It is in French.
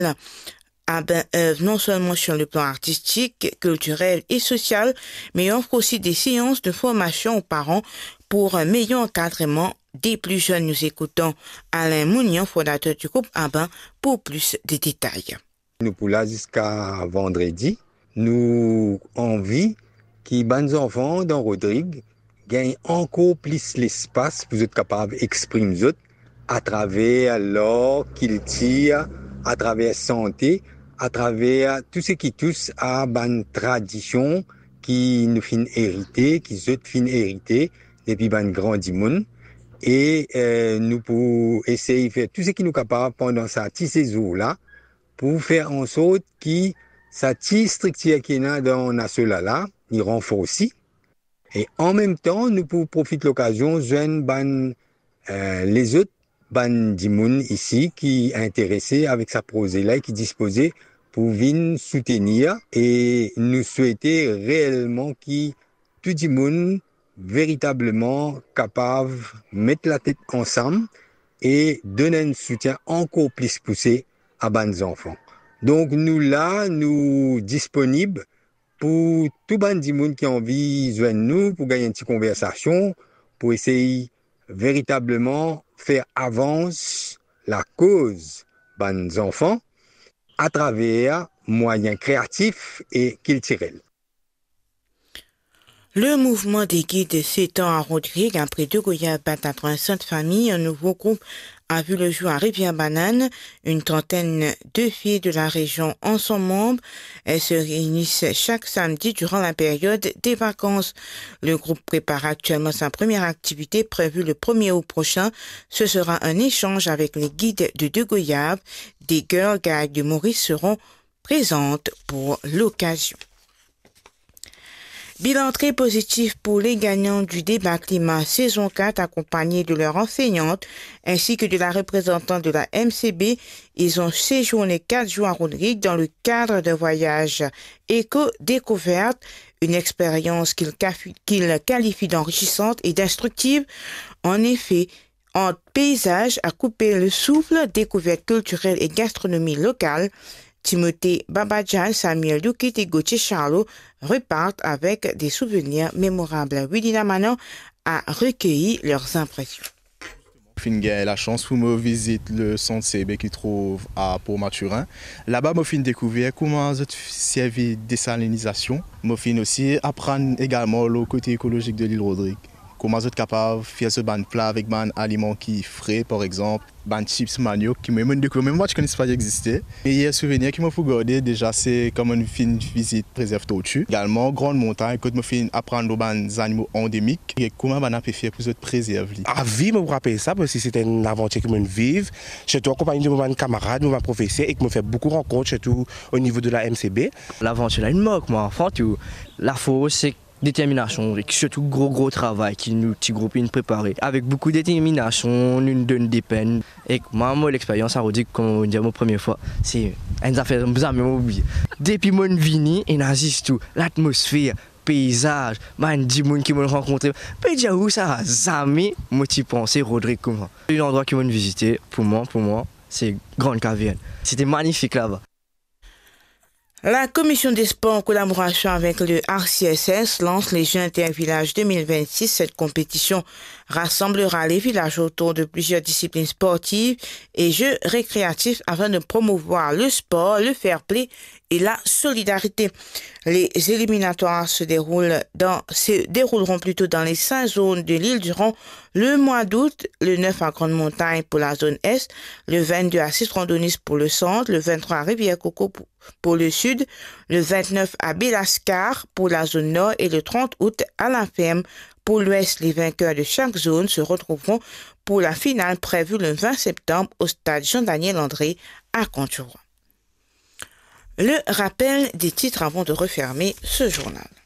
œuvre non seulement sur le plan artistique, culturel et social, mais offre aussi des séances de formation aux parents pour un meilleur encadrement des plus jeunes. Nous écoutons Alain Mounion, fondateur du groupe ABAN, pour plus de détails. Nous pour là jusqu'à vendredi, nous envie que les enfants dans Rodrigue gagnent encore plus l'espace pour être capables d'exprimer à travers l'art qu'ils tirent, à travers santé, à travers tout ce qui touche à une tradition qui nous fin hérité, qui nous fin hérité depuis ban grand monde. Et nous pour essayer de faire tout ce qui nous capable pendant ça, ces séjours-là, pour faire en sorte que cette petite structure qui est dans cela-là, il renforce. Et en même temps, nous pouvons profiter de l'occasion de joindre les autres gens ici qui sont intéressés avec sa projet-là et qui disposés pour venir soutenir et nous souhaiter réellement que tout le monde véritablement capable de mettre la tête ensemble et donner un soutien encore plus poussé à nos enfants. Donc nous disponibles pour tout le monde qui a envie de joindre nous pour gagner une petite conversation, pour essayer véritablement faire avancer la cause de nos enfants à travers moyens créatifs et culturels. Le mouvement des guides s'étend à Rodrigue. Après 2 goyaves battent à 35 familles, un nouveau groupe a vu le jour à Rivière-Banane. Une trentaine de filles de la région en sont membres. Elles se réunissent chaque samedi durant la période des vacances. Le groupe prépare actuellement sa première activité prévue le 1er août prochain. Ce sera un échange avec les guides de 2 goyaves. Des Girl Guides de Maurice seront présentes pour l'occasion. Bilan très positif pour les gagnants du débat climat saison 4 accompagnés de leur enseignante ainsi que de la représentante de la MCB. Ils ont séjourné 4 jours à Rodrigue dans le cadre d'un voyage éco-découverte, une expérience qu'ils qualifient d'enrichissante et d'instructive. En effet, entre paysages à couper le souffle, découverte culturelle et gastronomie locale, Timothée Babadjan, Samuel Dukit et Gauthier Charlot repartent avec des souvenirs mémorables. Widina Manon a recueilli leurs impressions. J'ai la chance pour me visiter le centre CB qui trouve à Port-Maturin. Là-bas, je découvert comment servir désalinisation. Je aussi apprendre également le côté écologique de l'île Rodrigue. Comment vous êtes capable de faire ce plat avec des aliments qui frais, par exemple, des chips manioc, qui me découvert, même moi je ne connaissais pas exister. Et il y a un souvenir qui m'a fait garder, déjà, c'est comme une fine visite préserve tortue. Également, grande montagne, quand je fais apprendre des animaux endémiques, et comment on a pu faire pour se préserver. À vie, je me rappelle ça, parce que c'était une aventure que je vive. J'étais en compagnie de mes camarades, de mes professeurs, et qui me fait beaucoup de rencontres, surtout au niveau de la MCB. L'aventure, là, une moque, moi, enfant, la force, c'est détermination, et surtout gros travail qui nous petit groupe nous préparer. Avec beaucoup de détermination, nous donne des peines. Et moi l'expérience à Rodrigue, comme on dit la première fois, c'est une affaire que je n'ai jamais oublié. Depuis mon vini, et n'agisse tout, l'atmosphère, paysage, man dit moun qui m'ont rencontré. Mais déjà où ça a jamais moi t'y pensé Rodrigue comment. L'endroit qui m'ont visité pour moi, c'est Grande Caverne. C'était magnifique là-bas. La Commission des sports, en collaboration avec le RCSS, lance les Jeux Intervillages 2026. Cette compétition rassemblera les villages autour de plusieurs disciplines sportives et jeux récréatifs afin de promouvoir le sport, le fair play et la solidarité. Les éliminatoires se dérouleront plutôt dans les 5 zones de l'île durant le mois d'août, le 9 à Grande Montagne pour la zone Est, le 22 à Sistrondonis pour le centre, le 23 à Rivière-Coco pour le sud, le 29 à Belascar pour la zone nord et le 30 août à la Ferme pour l'ouest. Les vainqueurs de chaque zone se retrouveront pour la finale prévue le 20 septembre au stade Jean-Daniel André à Contour. Le rappel des titres avant de refermer ce journal.